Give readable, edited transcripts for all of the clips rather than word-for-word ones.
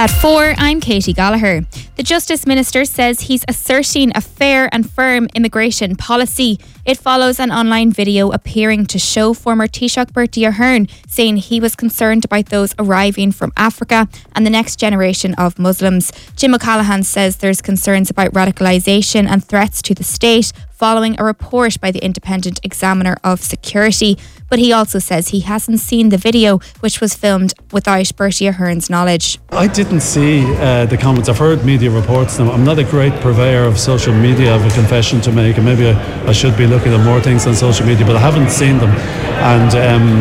At 4, I'm Katie Gallagher. The Justice Minister says he's asserting a fair and firm immigration policy. It follows an online video appearing to show former Taoiseach Bertie Ahern saying he was concerned about those arriving from Africa and the next generation of Muslims. Jim O'Callaghan says there's concerns about radicalisation and threats to the state following a report by the Independent Examiner of Security. But he also says he hasn't seen the video, which was filmed without Bertie Ahern's knowledge. I didn't see the comments. I've heard media reports now. I'm not a great purveyor of social media. I have a confession to make, and maybe I should be looking at more things on social media, but I haven't seen them. And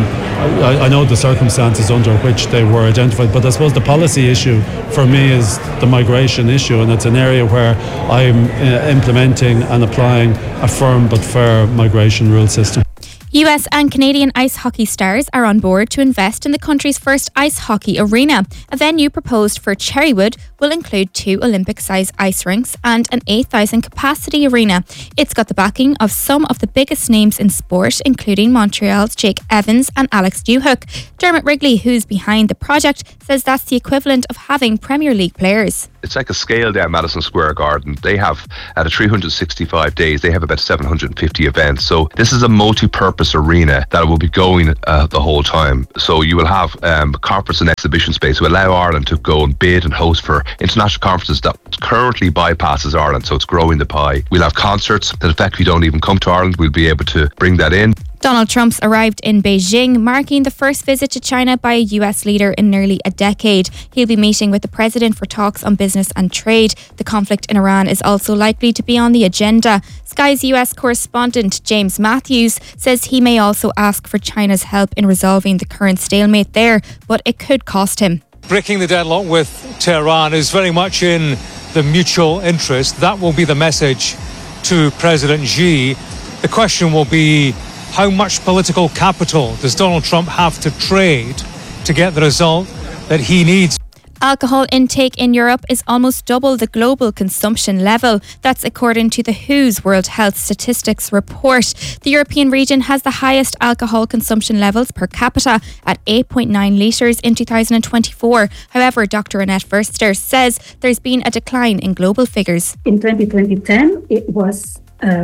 I know the circumstances under which they were identified, but I suppose the policy issue for me is the migration issue, and it's an area where I'm implementing and applying a firm but fair migration rule system. US and Canadian ice hockey stars are on board to invest in the country's first ice hockey arena. A venue proposed for Cherrywood will include 2 Olympic-sized ice rinks and an 8,000 capacity arena. It's got the backing of some of the biggest names in sport, including Montreal's Jake Evans and Alex Newhook. Dermot Wrigley, who's behind the project, says that's the equivalent of having Premier League players. It's like a scale down Madison Square Garden. They have, at a 365 days, they have about 750 events. So this is a multi-purpose arena that will be going the whole time. So you will have conference and exhibition space to allow Ireland to go and bid and host for international conferences that currently bypasses Ireland. So it's growing the pie. We'll have concerts that effectively don't even come to Ireland. We'll be able to bring that in. Donald Trump's arrived in Beijing, marking the first visit to China by a US leader in nearly a decade. He'll be meeting with the president for talks on business and trade. The conflict in Iran is also likely to be on the agenda. Sky's US correspondent James Matthews says he may also ask for China's help in resolving the current stalemate there, but it could cost him. Breaking the deadlock with Tehran is very much in the mutual interest. That will be the message to President Xi. The question will be, how much political capital does Donald Trump have to trade to get the result that he needs? Alcohol intake in Europe is almost double the global consumption level. That's according to the WHO's World Health Statistics report. The European region has the highest alcohol consumption levels per capita at 8.9 litres in 2024. However, Dr. Annette Verster says there's been a decline in global figures. In 2010, it was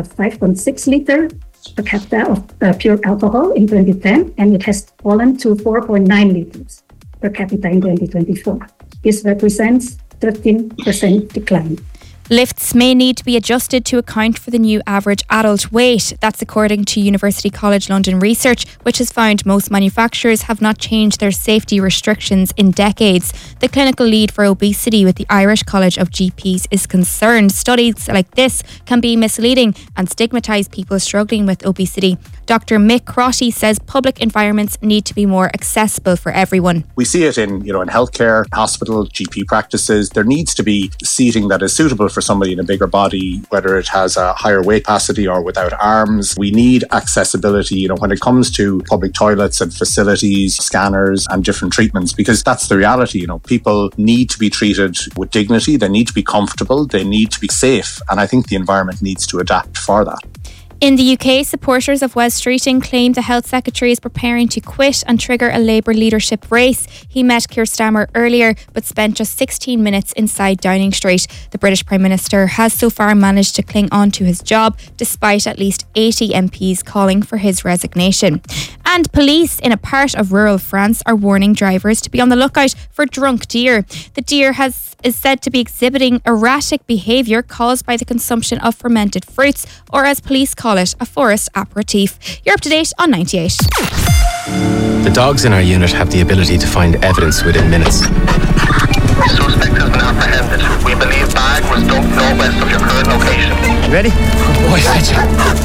5.6 litres per capita of pure alcohol in 2010, and it has fallen to 4.9 litres per capita in 2024. This represents 13% decline. Lifts may need to be adjusted to account for the new average adult weight. That's according to University College London research, which has found most manufacturers have not changed their safety restrictions in decades. The clinical lead for obesity with the Irish College of GPs is concerned studies like this can be misleading and stigmatise people struggling with obesity. Dr. Mick Crotty says public environments need to be more accessible for everyone. We see it in healthcare, hospital, GP practices. There needs to be seating that is suitable for somebody in a bigger body, whether it has a higher weight capacity or without arms. We need accessibility, when it comes to public toilets and facilities, scanners and different treatments, because that's the reality. People need to be treated with dignity. They need to be comfortable. They need to be safe. And I think the environment needs to adapt for that. In the UK, supporters of Wes Streeting claim the Health Secretary is preparing to quit and trigger a Labour leadership race. He met Keir Starmer earlier but spent just 16 minutes inside Downing Street. The British Prime Minister has so far managed to cling on to his job despite at least 80 MPs calling for his resignation. And police in a part of rural France are warning drivers to be on the lookout for drunk deer. The deer is said to be exhibiting erratic behaviour caused by the consumption of fermented fruits, or as police call it, a forest aperitif. You're up to date on 98. The dogs in our unit have the ability to find evidence within minutes. The suspect has been apprehended. We believe bag was dumped northwest of your current location. Ready? Good boy, Fletcher.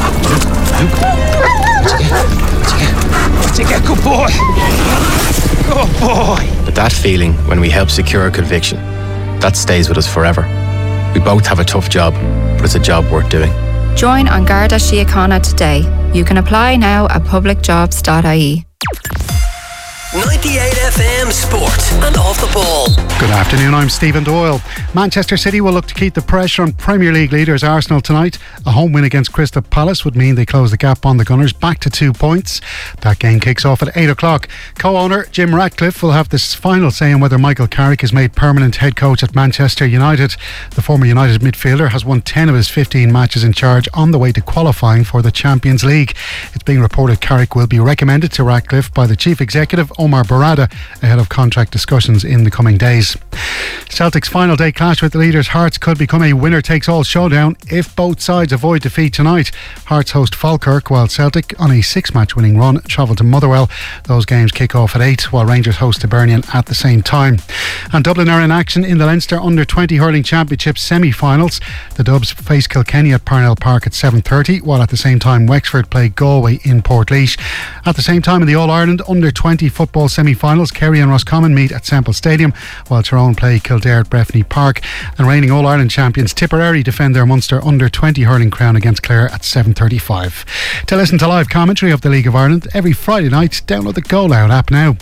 Good boy. Good boy. But that feeling when we help secure a conviction, that stays with us forever. We both have a tough job, but it's a job worth doing. Join An Garda Síochána today. You can apply now at publicjobs.ie. 98 FM Sport and Off the Ball. Good afternoon, I'm Stephen Doyle. Manchester City will look to keep the pressure on Premier League leaders Arsenal tonight. A home win against Crystal Palace would mean they close the gap on the Gunners back to 2 points. That game kicks off at 8 o'clock. Co-owner Jim Ratcliffe will have this final say on whether Michael Carrick is made permanent head coach at Manchester United. The former United midfielder has won 10 of his 15 matches in charge on the way to qualifying for the Champions League. It's being reported Carrick will be recommended to Ratcliffe by the chief executive Omar Barada ahead of contract discussions in the coming days. Celtic's final day clash with the leaders Hearts could become a winner-takes-all showdown if both sides avoid defeat tonight. Hearts host Falkirk while Celtic, on a 6-match winning run, travel to Motherwell. Those games kick off at 8 while Rangers host Hibernian at the same time. And Dublin are in action in the Leinster Under-20 Hurling Championship semi-finals. The Dubs face Kilkenny at Parnell Park at 7:30 while at the same time Wexford play Galway in Portlaoise. At the same time in the All-Ireland Under-20 football semi-finals, Kerry and Roscommon meet at Semple Stadium while Tyrone play Kildare at Breffni Park, and reigning All-Ireland champions Tipperary defend their Munster Under-20 hurling crown against Clare at 7:35. To listen to live commentary of the League of Ireland every Friday night, download the Go Loud app now.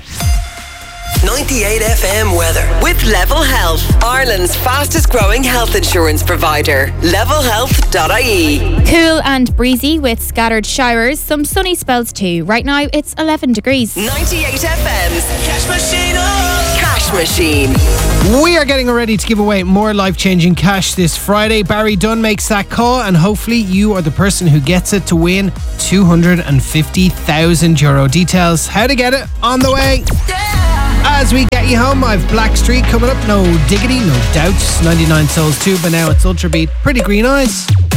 98 FM weather with Level Health, Ireland's fastest growing health insurance provider. levelhealth.ie. Cool and breezy with scattered showers, some sunny spells too. Right now it's 11 degrees. 98 FM's Cash Machine. Cash Machine. We are getting ready to give away more life-changing cash this Friday. Barry Dunn makes that call, and hopefully you are the person who gets it to win €250,000. Details how to get it on the way. As we get you home, I've Blackstreet coming up. No Diggity, no Doubts. 99 Souls 2, but now it's Ultra Beat. Pretty Green Eyes.